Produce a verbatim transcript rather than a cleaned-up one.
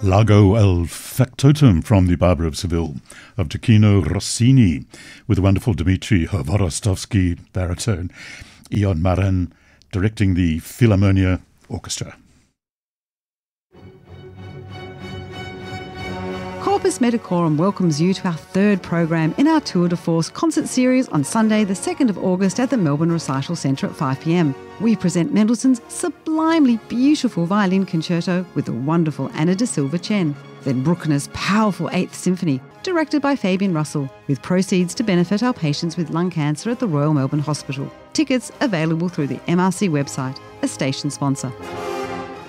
Lago El Factotum from the Barber of Seville of Gioacchino Rossini with the wonderful Dmitri Vorostovsky baritone, Ion Marin directing the Philharmonia Orchestra. Corpus Medicorum welcomes you to our third program in our Tour de Force concert series on Sunday the second of August at the Melbourne Recital Centre at five p m. We present Mendelssohn's sublimely beautiful violin concerto with the wonderful Anna da Silva Chen. Then Bruckner's powerful Eighth Symphony, directed by Fabian Russell, with proceeds to benefit our patients with lung cancer at the Royal Melbourne Hospital. Tickets available through the M R C website, a station sponsor.